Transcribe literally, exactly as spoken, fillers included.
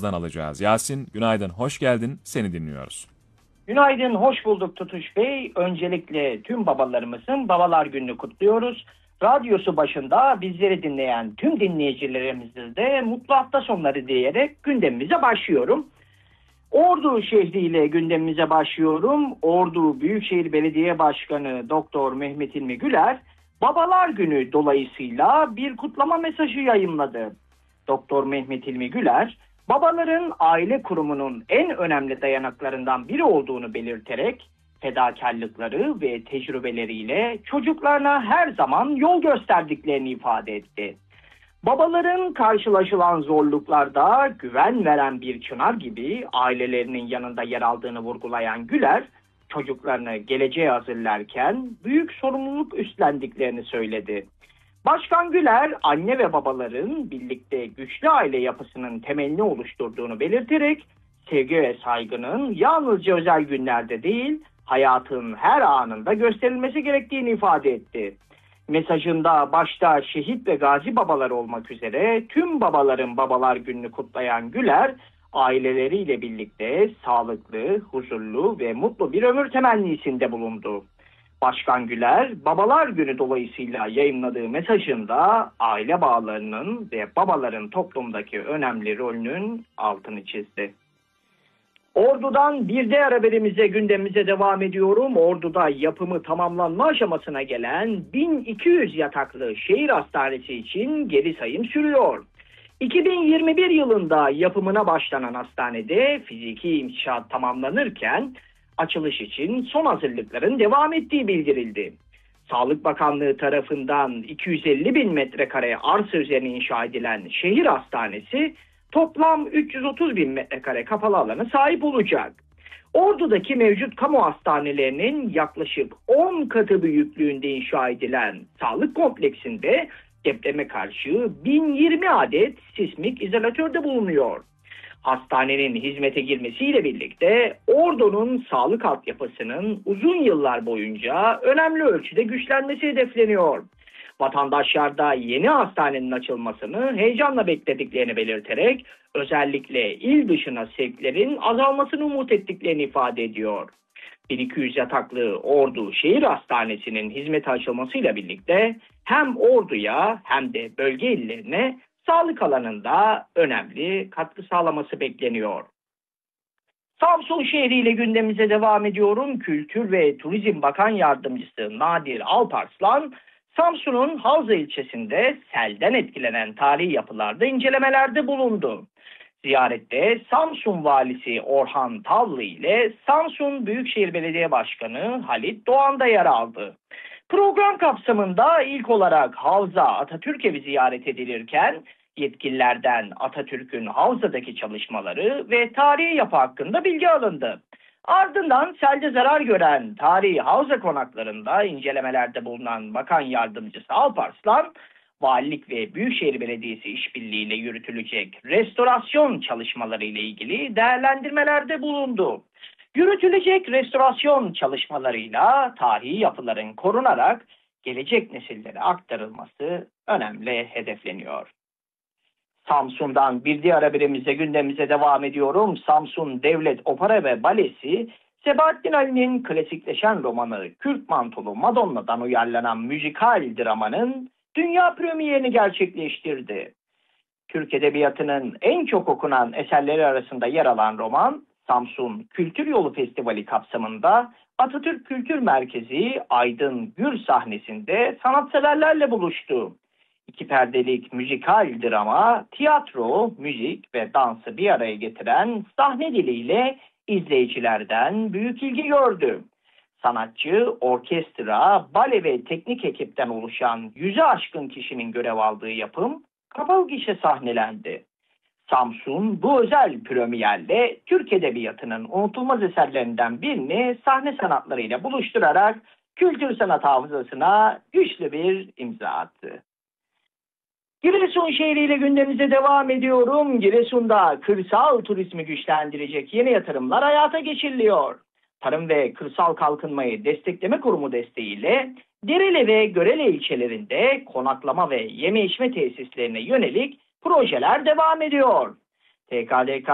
hocamızdan alacağız. Yasin, günaydın, hoş geldin, seni dinliyoruz. Günaydın, hoş bulduk Tutuş Bey. Öncelikle tüm babalarımızın Babalar Günü'nü kutluyoruz. Radyosu başında bizleri dinleyen tüm dinleyicilerimize de mutlu hafta sonları diyerek gündemimize başlıyorum. Ordu şehriyle gündemimize başlıyorum. Ordu Büyükşehir Belediye Başkanı Doktor Mehmet İlmi Güler, Babalar Günü dolayısıyla bir kutlama mesajı yayımladı. Doktor Mehmet İlmi Güler, babaların aile kurumunun en önemli dayanaklarından biri olduğunu belirterek, fedakarlıkları ve tecrübeleriyle çocuklarına her zaman yol gösterdiklerini ifade etti. Babaların karşılaşılan zorluklarda güven veren bir çınar gibi ailelerinin yanında yer aldığını vurgulayan Güler, çocuklarını geleceğe hazırlarken büyük sorumluluk üstlendiklerini söyledi. Başkan Güler, anne ve babaların birlikte güçlü aile yapısının temelini oluşturduğunu belirterek, sevgi ve saygının yalnızca özel günlerde değil, hayatın her anında gösterilmesi gerektiğini ifade etti. Mesajında başta şehit ve gazi babalar olmak üzere tüm babaların Babalar Günü'nü kutlayan Güler, aileleriyle birlikte sağlıklı, huzurlu ve mutlu bir ömür temennisinde bulundu. Başkan Güler, Babalar Günü dolayısıyla yayımladığı mesajında aile bağlarının ve babaların toplumdaki önemli rolünün altını çizdi. Ordu'dan bir diğer haberimize, gündemimize devam ediyorum. Ordu'da yapımı tamamlanma aşamasına gelen bin iki yüz yataklı şehir hastanesi için geri sayım sürüyor. iki bin yirmi bir yılında yapımına başlanan hastanede fiziki inşaat tamamlanırken açılış için son hazırlıkların devam ettiği bildirildi. Sağlık Bakanlığı tarafından iki yüz elli bin metrekare arsa üzerine inşa edilen şehir hastanesi toplam üç yüz otuz bin metrekare kapalı alana sahip olacak. Ordu'daki mevcut kamu hastanelerinin yaklaşık on katı büyüklüğünde inşa edilen sağlık kompleksinde depreme karşı bin yirmi adet sismik izolatör de bulunuyor. Hastanenin hizmete girmesiyle birlikte Ordu'nun sağlık altyapısının uzun yıllar boyunca önemli ölçüde güçlenmesi hedefleniyor. Vatandaşlar da yeni hastanenin açılmasını heyecanla beklediklerini belirterek özellikle il dışına sevklerin azalmasını umut ettiklerini ifade ediyor. bin iki yüz yataklı Ordu Şehir Hastanesi'nin hizmete açılmasıyla birlikte hem Ordu'ya hem de bölge illerine sağlık alanında önemli katkı sağlaması bekleniyor. Samsun şehriyle gündemimize devam ediyorum. Kültür ve Turizm Bakan Yardımcısı Nadir Alparslan, Samsun'un Havza ilçesinde selden etkilenen tarihi yapılarda incelemelerde bulundu. Ziyarette Samsun Valisi Orhan Tavlı ile Samsun Büyükşehir Belediye Başkanı Halit Doğan da yer aldı. Program kapsamında ilk olarak Havza Atatürk Evi ziyaret edilirken yetkililerden Atatürk'ün Havza'daki çalışmaları ve tarihi yapı hakkında bilgi alındı. Ardından selde zarar gören tarihi havza konaklarında incelemelerde bulunan Bakan Yardımcısı Alparslan, Valilik ve Büyükşehir Belediyesi işbirliğiyle yürütülecek restorasyon çalışmaları ile ilgili değerlendirmelerde bulundu. Yürütülecek restorasyon çalışmalarıyla tarihi yapıların korunarak gelecek nesillere aktarılması önemli hedefleniyor. Samsun'dan bir diğer haberimize, gündemimize devam ediyorum. Samsun Devlet Opera ve Balesi, Sebahattin Ali'nin klasikleşen romanı Kürk Mantolu Madonna'dan uyarlanan müzikal dramanın dünya premierini gerçekleştirdi. Türk Edebiyatı'nın en çok okunan eserleri arasında yer alan roman, Samsun Kültür Yolu Festivali kapsamında Atatürk Kültür Merkezi Aydın Gür sahnesinde sanatseverlerle buluştu. İki perdelik müzikal drama, tiyatro, müzik ve dansı bir araya getiren sahne diliyle izleyicilerden büyük ilgi gördü. Sanatçı, orkestra, bale ve teknik ekipten oluşan yüze aşkın kişinin görev aldığı yapım kapalı gişe sahnelendi. Samsun bu özel premierle Türk Edebiyatı'nın unutulmaz eserlerinden birini sahne sanatlarıyla buluşturarak kültür sanat hafızasına güçlü bir imza attı. Giresun şehriyle gündemimize devam ediyorum. Giresun'da kırsal turizmi güçlendirecek yeni yatırımlar hayata geçiriliyor. Tarım ve Kırsal Kalkınmayı Destekleme Kurumu desteğiyle Dereli ve Görele ilçelerinde konaklama ve yeme içme tesislerine yönelik projeler devam ediyor. T K D K